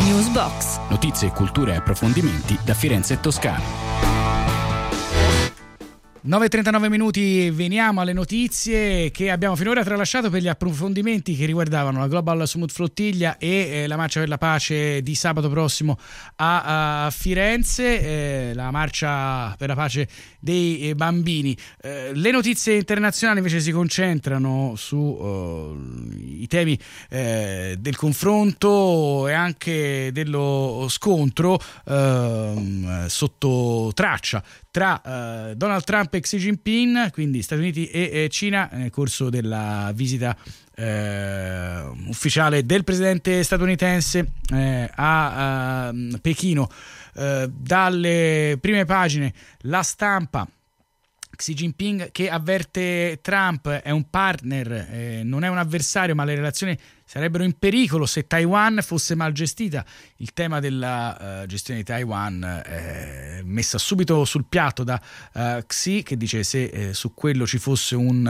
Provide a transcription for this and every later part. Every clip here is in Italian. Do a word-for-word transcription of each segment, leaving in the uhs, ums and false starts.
Newsbox. Notizie, cultura e approfondimenti da Firenze e Toscana. nove e trentanove minuti, veniamo alle notizie che abbiamo finora tralasciato per gli approfondimenti che riguardavano la Global Summit Flottiglia e eh, la marcia per la pace di sabato prossimo a, a Firenze, eh, la marcia per la pace dei eh, bambini. Eh, le notizie internazionali invece si concentrano su uh, i temi eh, del confronto e anche dello scontro uh, sotto traccia tra uh, Donald Trump e Xi Jinping, quindi Stati Uniti e, e Cina, nel corso della visita eh, ufficiale del presidente statunitense eh, a, a Pechino. Eh, dalle prime pagine La Stampa, Xi Jinping che avverte Trump, è un partner, eh, non è un avversario, ma le relazioni sarebbero in pericolo se Taiwan fosse mal gestita. Il tema della uh, gestione di Taiwan è messa subito sul piatto da uh, Xi, che dice se eh, su quello ci fosse un,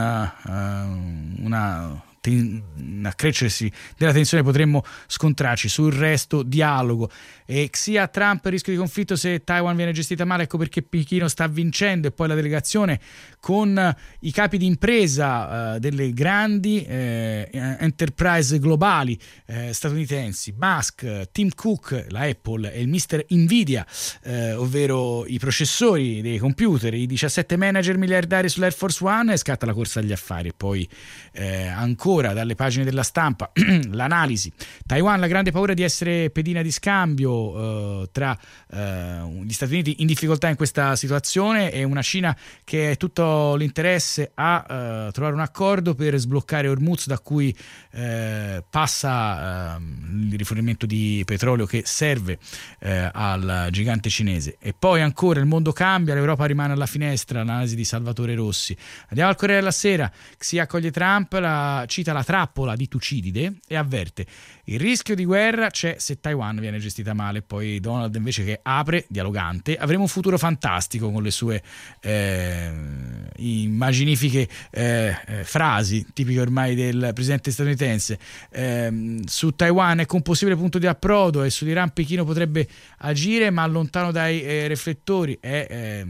uh, una un accrescersi della tensione potremmo scontrarci, sul resto dialogo. E Xi a Trump, rischio di conflitto se Taiwan viene gestita male, ecco perché Pechino sta vincendo. E poi la delegazione con i capi di impresa uh, delle grandi eh, enterprise globali eh, statunitensi, Musk, Tim Cook, la Apple e il mister Nvidia, eh, ovvero i processori dei computer, i diciassette manager miliardari sull'Air Force One, e scatta la corsa agli affari. E poi eh, ancora dalle pagine della Stampa l'analisi: Taiwan, la grande paura di essere pedina di scambio eh, tra eh, gli Stati Uniti in difficoltà in questa situazione, e una Cina che è tutto l'interesse a eh, trovare un accordo per sbloccare Hormuz, da cui eh, passa eh, il rifornimento di petrolio che serve eh, al gigante cinese. E poi ancora il mondo cambia, l'Europa rimane alla finestra, l'analisi di Salvatore Rossi. Andiamo al Corriere della Sera: Xi accoglie Trump, la cita la trappola di Tucidide e avverte: il rischio di guerra c'è se Taiwan viene gestita male. Poi Donald invece che apre, dialogante: avremo un futuro fantastico, con le sue eh, immaginifiche eh, eh, frasi tipiche ormai del presidente statunitense. Eh, su Taiwan ecco un possibile punto di approdo, e sull'Iran Pechino potrebbe agire ma lontano dai eh, riflettori. È eh,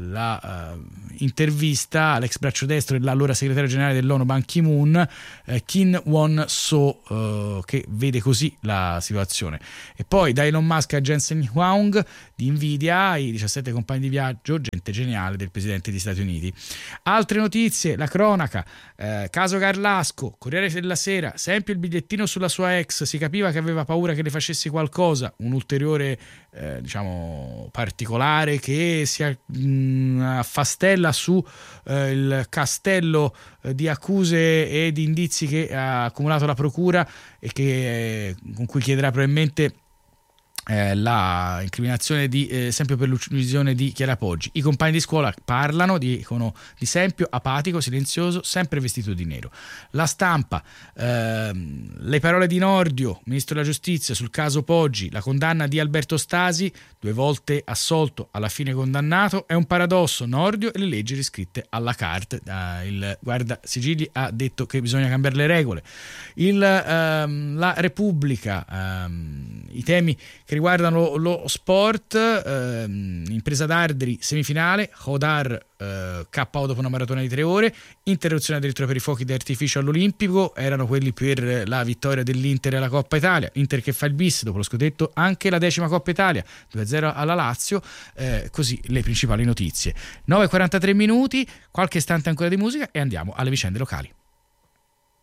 la uh, intervista all'ex braccio destro dell'allora segretario generale dell'ONU Ban Ki-moon, eh, Kim Won-so, eh, che vede così la situazione. E poi da Elon Musk a Jensen Huang di Nvidia, i diciassette compagni di viaggio, gente geniale del presidente degli Stati Uniti. Altre notizie, la cronaca, eh, caso Garlasco, Corriere della Sera: sempre il bigliettino sulla sua ex, si capiva che aveva paura che le facessi qualcosa. Un ulteriore eh, diciamo particolare che si mh, affastella su eh, il castello eh, di accuse e di indizi che ha accumulato la procura, e che eh, con cui chiederà probabilmente Eh, la incriminazione di eh, Sempio per l'uccisione di Chiara Poggi. I compagni di scuola parlano, dicono di Sempio apatico, silenzioso, sempre vestito di nero. La Stampa, ehm, le parole di Nordio, ministro della giustizia, sul caso Poggi: la condanna di Alberto Stasi, due volte assolto, alla fine condannato, è un paradosso. Nordio e le leggi riscritte alla carte. Eh, il guardasigilli ha detto che bisogna cambiare le regole. Il, ehm, la Repubblica, ehm, i temi che riguardano lo sport, ehm, impresa d'Ardri semifinale, Hodar eh, K O dopo una maratona di tre ore, interruzione addirittura per i fuochi d'artificio all'Olimpico, erano quelli per la vittoria dell'Inter alla Coppa Italia. Inter che fa il bis dopo lo scudetto, anche la decima Coppa Italia, due a zero alla Lazio. Eh, così le principali notizie. nove e quarantatré minuti, qualche istante ancora di musica e andiamo alle vicende locali.